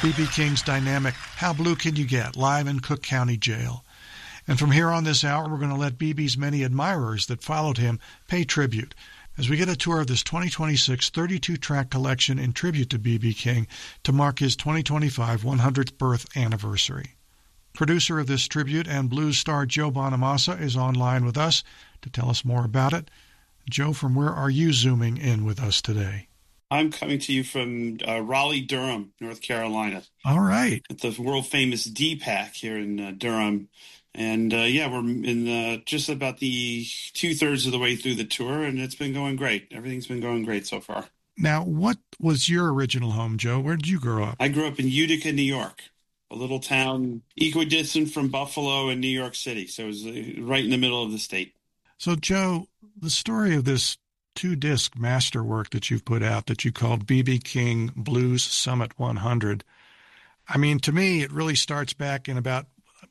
B.B. King's dynamic How Blue Can You Get, live in Cook County Jail. And from here on this hour, we're going to let B.B.'s many admirers that followed him pay tribute as we get a tour of this 2026 32-track collection in tribute to B.B. King to mark his 2025 100th birth anniversary. Producer of this tribute and blues star Joe Bonamassa is online with us to tell us more about it. Joe, from where are you zooming in with us today? I'm coming to you from Raleigh-Durham, North Carolina. All right. At the world-famous DPAC here in Durham. And, we're in just about the two-thirds of the way through the tour, and it's been going great. Everything's been going great so far. Now, what was your original home, Joe? Where did you grow up? I grew up in Utica, New York, a little town equidistant from Buffalo and New York City. So it was right in the middle of the state. So, Joe, the story of this 2-disc masterwork that you've put out that you called B.B. King Blues Summit 100, I mean, to me, it really starts back in about,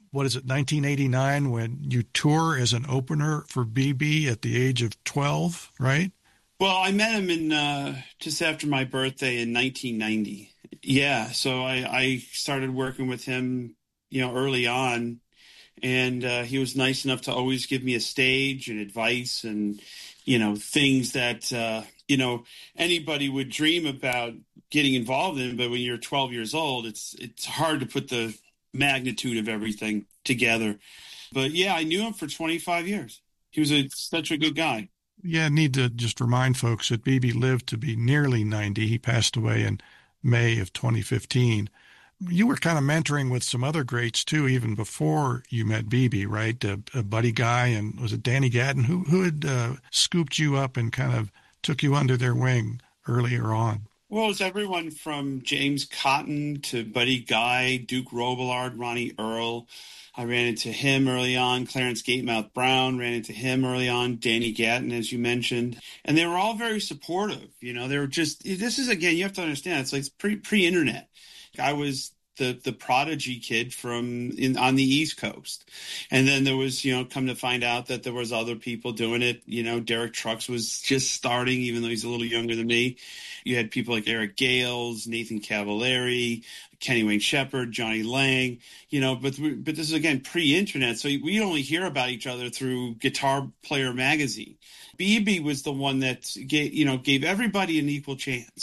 1989 when you tour as an opener for B.B. at the age of 12, right? Well, I met him in just after my birthday in 1990. Yeah, so I started working with him, early on, and he was nice enough to always give me a stage and advice and, things that, anybody would dream about getting involved in. But when you're 12 years old, it's hard to put the magnitude of everything together. But yeah, I knew him for 25 years. He was such a good guy. Yeah, I need to just remind folks that B.B. lived to be nearly 90. He passed away in May of 2015. You were kind of mentoring with some other greats, too, even before you met B.B., right? Buddy Guy, and was it Danny Gatton? Who had scooped you up and kind of took you under their wing earlier on? Well, it's everyone from James Cotton to Buddy Guy, Duke Robillard, Ronnie Earl. I ran into him early on. Clarence Gatemouth Brown, ran into him early on. Danny Gatton, as you mentioned. And they were all very supportive. They were just, this is, again, you have to understand, it's like pre-internet. I was the prodigy kid on the East Coast. And then there was, come to find out that there was other people doing it. Derek Trucks was just starting, even though he's a little younger than me. You had people like Eric Gales, Nathan Cavallari, Kenny Wayne Shepherd, Johnny Lang, but this is, again, pre-internet. So we only hear about each other through Guitar Player magazine. B.B. was the one that gave everybody an equal chance,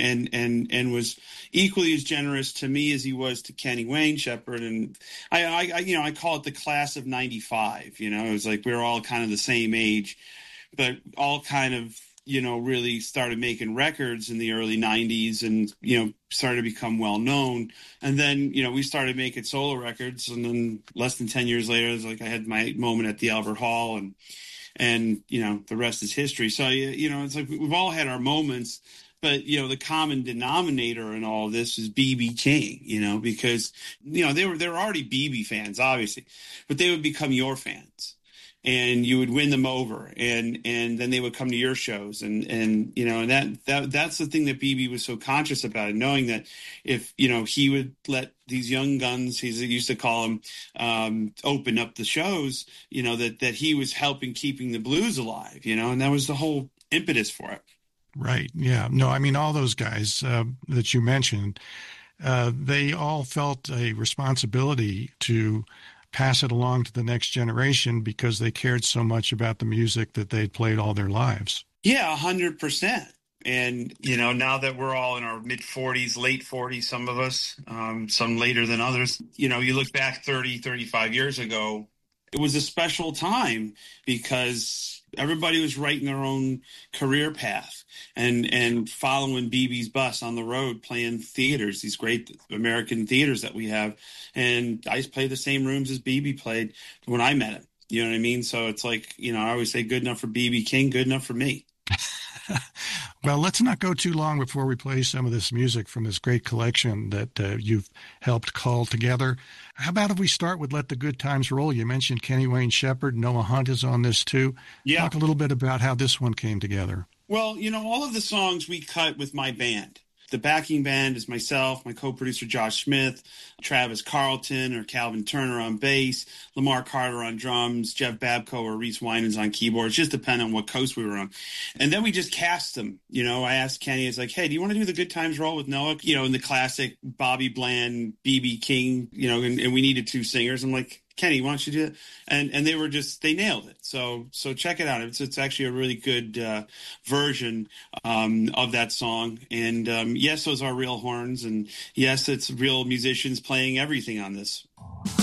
and was equally as generous to me as he was to Kenny Wayne Shepherd. And I call it the class of 95, it was like we were all kind of the same age, but all kind of, really started making records in the early 90s and, started to become well known. And then, we started making solo records. And then less than 10 years later, it was like I had my moment at the Albert Hall and the rest is history. So, it's like we've all had our moments, but, the common denominator in all of this is B.B. King, because, they were already B.B. fans, obviously, but they would become your fans. And you would win them over, and then they would come to your shows, and that's the thing that B.B. was so conscious about, and knowing that if he would let these young guns, he used to call them, open up the shows, that he was helping keeping the blues alive, and that was the whole impetus for it. Right. Yeah. No, I mean, all those guys that you mentioned, they all felt a responsibility to pass it along to the next generation because they cared so much about the music that they'd played all their lives. Yeah, 100%. And, now that we're all in our mid-40s, late 40s, some of us, some later than others, you look back 30, 35 years ago, it was a special time because everybody was writing their own career path and following B.B.'s bus on the road, playing theaters, these great American theaters that we have. And I played the same rooms as B.B. played when I met him. You know what I mean? So it's like, I always say good enough for B.B. King, good enough for me. Well, let's not go too long before we play some of this music from this great collection that you've helped call together. How about if we start with Let the Good Times Roll? You mentioned Kenny Wayne Shepherd. Noah Hunt is on this too. Yeah. Talk a little bit about how this one came together. Well, all of the songs we cut with my band. The backing band is myself, my co-producer Josh Smith, Travis Carlton or Calvin Turner on bass, Lamar Carter on drums, Jeff Babco or Reese Winans on keyboards, just depending on what coast we were on. And then we just cast them. I asked Kenny, it's like, hey, do you want to do the Good Times role with Noah? In the classic Bobby Bland, B.B. King, and we needed 2 singers. I'm like, Kenny, why don't you do it? And they nailed it. So check it out. It's actually a really good version of that song. And yes, those are real horns. And yes, it's real musicians playing everything on this.